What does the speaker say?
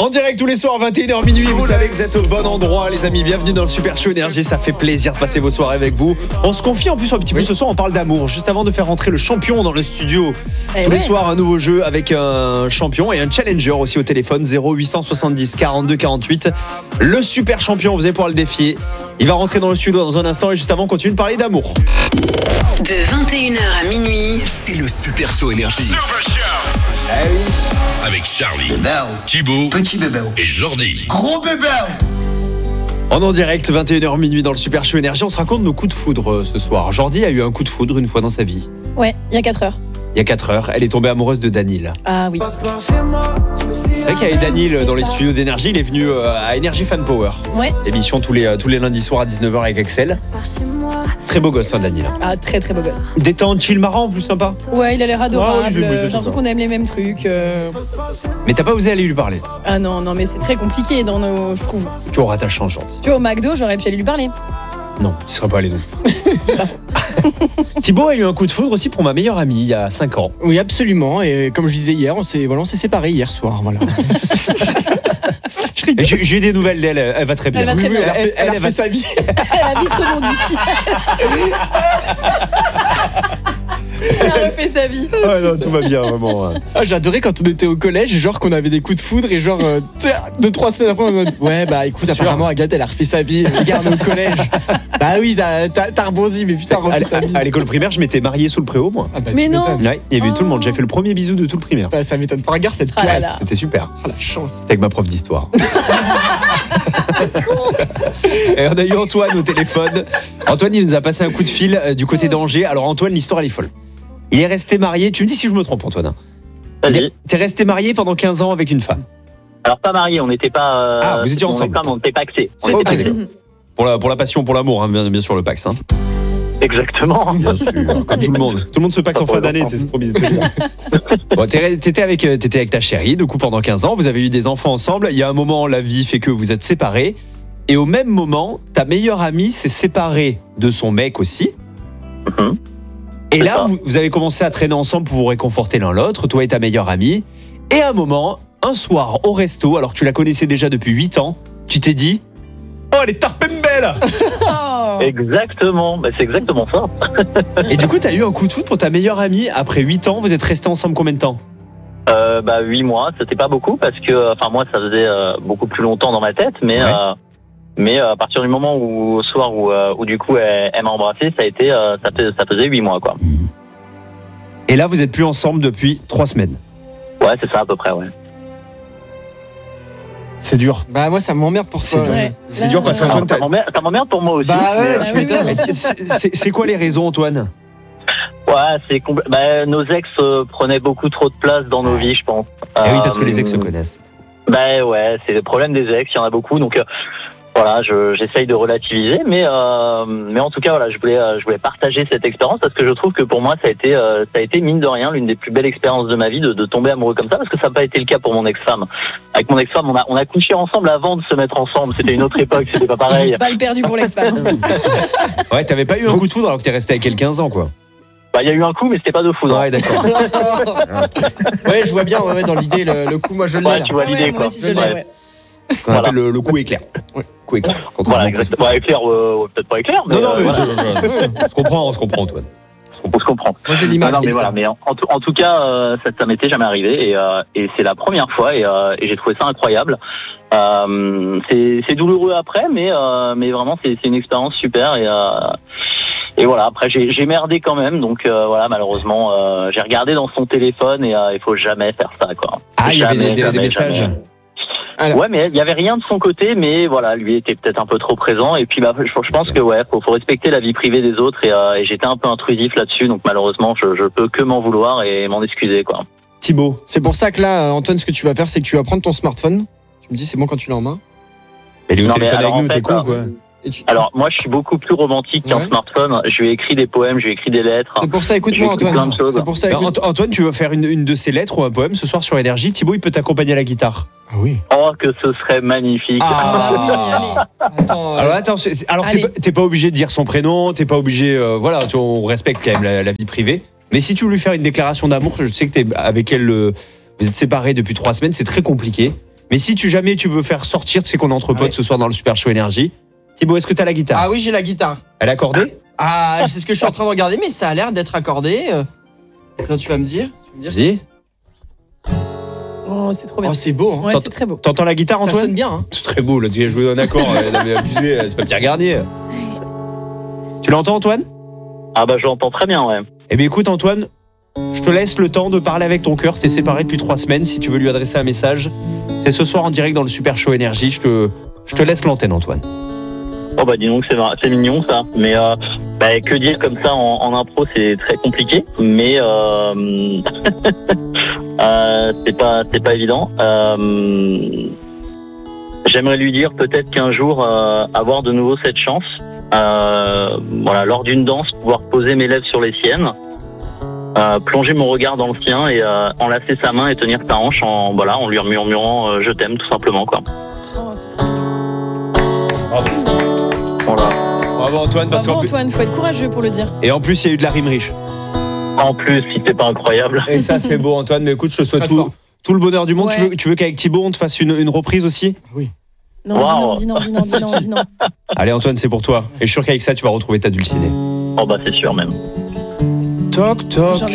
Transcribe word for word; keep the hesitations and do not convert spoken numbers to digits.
En direct tous les soirs, vingt et une heures minuit, vous savez que vous êtes au bon endroit les amis, bienvenue dans le Super Show Énergie, ça fait plaisir de passer vos soirées avec vous. On se confie en plus un petit peu ce soir, on parle d'amour, juste avant de faire rentrer le champion dans le studio. Eh tous ouais. les soirs un nouveau jeu avec un champion et un challenger aussi au téléphone, zéro huit cent soixante-dix quarante-deux quarante-huit. Le super champion, vous allez pouvoir le défier. Il va rentrer dans le studio dans un instant et juste avant on continue de parler d'amour. De vingt et une heures à minuit, C'est le Super Show Énergie. Eh oui. Avec Charlie, Bébé, Thibaut petit bébé, et Jordi. gros bébé. On est en direct, vingt et une heures minuit dans le Super Show Énergie, on se raconte nos coups de foudre euh, ce soir. Jordi a eu un coup de foudre une fois dans sa vie. Ouais, il y a quatre heures. Il y a quatre heures, elle est tombée amoureuse de Danil. Ah oui. C'est vrai qu'il y avait Danil dans les studios d'Énergie, il est venu euh, à Energy Fan Power. Ouais. Émission tous les, euh, tous les lundis soirs à dix-neuf heures avec Axel. Très beau gosse, hein, Danil. Ah, très très beau gosse. Détente, chill, marrant, en plus sympa. Ouais, il a l'air adorable. Ouais, oui, j'ai- euh, oui, J'ai j'ai l'impression ça. qu'on aime les mêmes trucs. euh. Mais t'as pas osé aller lui parler. Ah non, non, mais c'est très compliqué dans nos. Je trouve. Tu auras ta chance, Jordi. Tu vois, au McDo, j'aurais pu aller lui parler. Non, tu seras pas allé non. Thibaut a eu un coup de foudre aussi pour ma meilleure amie il y a cinq ans. Oui, absolument. Et comme je disais hier, on s'est voilà, on s'est séparés hier soir. Voilà. Et J'ai j'ai eu des nouvelles d'elle, elle va très bien. Elle va très bien. Elle a fait, elle a elle fait va- sa vie. Elle a vite rebondi. Elle a refait sa vie. Ah non, tout va bien, vraiment. hein. Ah, j'adorais quand on était au collège, genre qu'on avait des coups de foudre et genre euh, tu sais, deux trois semaines après on est en mode ouais bah écoute apparemment Agathe elle a refait sa vie. Regarde au collège. Bah oui t'as, t'as, t'as rebondi mais putain À, refait sa vie. à l'école primaire, je m'étais marié sous le préau, moi. Ah, bah, Mais tu non. m'étonnes. Ouais, il y avait eu tout le monde. J'ai fait le premier bisou de tout le primaire. Bah, ça m'étonne pas. Regarde cette Ah là classe. là. C'était super. Oh, la chance. C'était avec ma prof d'histoire. Et on a eu Antoine au téléphone. Antoine, il nous a passé un coup de fil euh, du côté d'Angers. Alors Antoine, l'histoire elle est folle. Il est resté marié, tu me dis si je me trompe Antoine. hein. Il est- Vas-y. T'es resté marié pendant quinze ans avec une femme. Alors pas mariés, on n'était pas. euh, Ah, vous étiez on ensemble. était pas- On n'était pas axés. On C'est- était ok, pas axés. d'accord. Pour la, pour la passion, pour l'amour, hein, bien, bien sûr le Pax. Hein. Exactement. Bien sûr, comme tout le monde. Tout le monde se Pax en fin d'année, c'est trop bizarre. Bon, t'es- t'étais avec, euh, t'étais avec ta chérie, du coup pendant quinze ans, vous avez eu des enfants ensemble. Il y a un moment, la vie fait que vous êtes séparés. Et au même moment, ta meilleure amie s'est séparée de son mec aussi. Mhm. Et C'est là, ça. vous, vous avez commencé à traîner ensemble pour vous réconforter l'un l'autre, toi et ta meilleure amie. Et à un moment, un soir au resto, alors que tu la connaissais déjà depuis huit ans, tu t'es dit « Oh, elle est tarpembelle !» Oh. Exactement. Bah, c'est exactement ça. Et du coup, t'as eu un coup de foudre pour ta meilleure amie. Après huit ans, vous êtes restés ensemble combien de temps? Euh, bah huit mois, c'était pas beaucoup parce que, enfin moi, ça faisait euh, beaucoup plus longtemps dans ma tête, mais Ouais. euh, mais euh, à partir du moment où au soir où, euh, où du coup elle, elle m'a embrassé, ça a été, euh, ça, fait, ça faisait huit mois quoi. Et là, vous êtes plus ensemble depuis trois semaines. Ouais, c'est ça à peu près, ouais. C'est dur. Bah moi ça m'emmerde pour C'est ça. dur. Ouais. C'est dur parce Alors, qu'Antoine, ça t'as- m'emmerde ça m'emmerde pour moi aussi. Bah ouais, mais, tu Ah oui, m'étonnes. oui. C'est- c'est- c'est c'est quoi les raisons, Antoine? Ouais, c'est compl- bah, nos ex euh, prenaient beaucoup trop de place dans nos vies, je pense. Eh oui, parce que les ex se Euh, connaissent. Bah ouais, c'est le problème des ex, il y en a beaucoup, donc euh, voilà, je, j'essaye de relativiser, mais euh, mais en tout cas voilà, je voulais euh, je voulais partager cette expérience parce que je trouve que pour moi ça a été euh, ça a été mine de rien l'une des plus belles expériences de ma vie de, de tomber amoureux comme ça parce que ça n'a pas été le cas pour mon ex-femme. Avec mon ex-femme, on a on a couché ensemble avant de se mettre ensemble, c'était une autre époque, c'était pas pareil. Balle perdue pour l'expert. Ouais, t'avais pas eu un coup de foudre alors que t'es resté avec elle quinze ans, quoi. Bah il y a eu un coup, mais c'était pas de foudre. Ouais, d'accord. Ouais, je vois bien ouais, ouais, dans l'idée le, le coup moi je l'ai. Ouais, là. tu vois l'idée Ouais, moi quoi. aussi, je l'ai, Ouais. ouais. Qu'on Voilà. appelle le, le coup éclair. Ouais. Coup éclair. Voilà, Contrairement au coup de exactement. Ouais, éclair, euh, ouais, peut-être pas éclair, mais, foudre. Non, non, euh, mais voilà, on se comprend, on se comprend, Antoine. on se comprend. Moi j'ai Ah l'image. non, mais quelque voilà, part. mais en, en tout, en tout cas, euh, ça, ça m'était jamais arrivé et, euh, et c'est la première fois et, euh, et j'ai trouvé ça incroyable. Euh, c'est, c'est douloureux après, mais euh, mais vraiment c'est, c'est une expérience super et euh, et voilà. Après j'ai, j'ai merdé quand même, donc euh, voilà malheureusement euh, j'ai regardé dans son téléphone et euh, il faut jamais faire ça quoi. Ah, il y avait Jamais, des, des- des jamais, messages. jamais. Alors. Ouais, mais il y avait rien de son côté, mais voilà, lui était peut-être un peu trop présent. Et puis, bah, je, je pense que ouais, faut, faut respecter la vie privée des autres. Et, euh, et j'étais un peu intrusif là-dessus, donc malheureusement, je, je peux que m'en vouloir et m'en excuser, quoi. Thibaut. C'est pour ça que là Antoine ce que tu vas faire c'est que tu vas prendre ton smartphone. Tu me dis c'est bon quand tu l'as en main. Elle est au Non, mais téléphone alors, avec nous, en t'es fait, con, euh, quoi. Et tu- Alors, moi, je suis beaucoup plus romantique qu'un Ouais. smartphone. Je lui ai écrit des poèmes, je lui ai écrit des lettres. C'est pour ça J'ai écoute-moi écrit plein Antoine. de choses. C'est pour ça Alors, écoute. Ant- Antoine, tu veux faire une, une de ses lettres ou un poème ce soir sur Énergie? Thibaut, il peut t'accompagner à la guitare. Ah oui. Oh, que ce serait magnifique. Ah bah oui, allez. Attends. Alors attends, c'est- c'est- alors t'es Allez. pas- t'es pas obligé de dire son prénom, t'es pas obligé, euh, voilà, tu- on respecte quand même la, la vie privée. Mais si tu veux lui faire une déclaration d'amour, je sais que t'es avec elle, euh, vous êtes séparés depuis trois semaines, c'est très compliqué. Mais si tu jamais tu veux faire sortir, tu sais qu'on est entre potes Ouais. ce soir dans le Super Show Énergie. Thibaut, est-ce que t'as la guitare? Ah oui, j'ai la guitare. Elle est accordée? Ah, c'est ce que je suis en train de regarder, mais ça a l'air d'être accordé. Euh, Quand tu vas me dire, tu vas me dire Vas-y. si- Oh, c'est trop bien. Oh, c'est beau. Hein. Ouais, T'entends- c'est très beau. T'entends la guitare, Ça Antoine? sonne bien. Hein. C'est très beau, là, tu as joué d'un accord, elle avait abusé, c'est pas Pierre Garnier. Tu l'entends, Antoine? Ah bah je l'entends très bien, ouais. Eh bien écoute, Antoine, je te laisse le temps de parler avec ton cœur. T'es séparé depuis trois semaines. Si tu veux lui adresser un message, c'est ce soir en direct dans le Super Show Énergie. Je te, je te laisse l'antenne, Antoine. Oh bah dis donc, c'est mar- c'est mignon ça. Mais euh, bah, que dire comme ça en, en impro, c'est très compliqué. Mais euh, euh, c'est pas, c'est pas évident. Euh, J'aimerais lui dire peut-être qu'un jour euh, avoir de nouveau cette chance. Euh, voilà, lors d'une danse, pouvoir poser mes lèvres sur les siennes, euh, plonger mon regard dans le sien et euh, enlacer sa main et tenir sa hanche en voilà, en lui murmurant euh, je t'aime tout simplement quoi. Oh, c'est trop mignon. Voilà. Bravo, Antoine, parce Bravo qu'en plus- Antoine, faut être courageux pour le dire. Et en plus, il y a eu de la rime riche. En plus, si c'est pas incroyable. Et ça, c'est beau, Antoine. Mais écoute, je te souhaite Très tout, fort. tout le bonheur du monde. Ouais. Tu veux, tu veux qu'avec Thibaut, on te fasse une, une reprise aussi? Non, Wow. dis non, dis non, dis non, dis non, dis non. Allez, Antoine, c'est pour toi. Et je suis sûr qu'avec ça, tu vas retrouver ta dulcinée. Oh bah c'est sûr même. Toc, toc. J'en